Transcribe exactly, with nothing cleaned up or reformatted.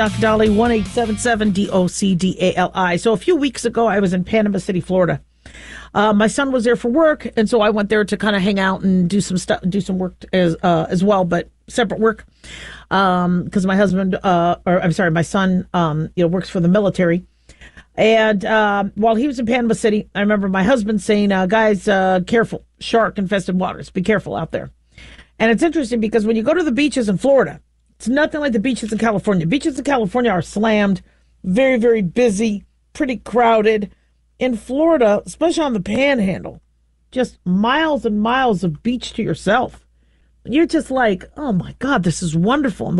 Doc Dolly, one eight seven seven D O C D A L I. So a few weeks ago, I was in Panama City, Florida. Uh, my son was there for work, and so I went there to kind of hang out and do some stuff, do some work as uh, as well, but separate work. Um, because my husband, uh, or I'm sorry, my son, um, you know, works for the military. And um, while he was in Panama City, I remember my husband saying, uh, "Guys, uh, careful, shark-infested waters. Be careful out there." And it's interesting because when you go to the beaches in Florida, it's nothing like the beaches in California. Beaches in California are slammed, very, very busy, pretty crowded. In Florida, especially on the Panhandle, just miles and miles of beach to yourself. You're just like, oh my God, this is wonderful. And the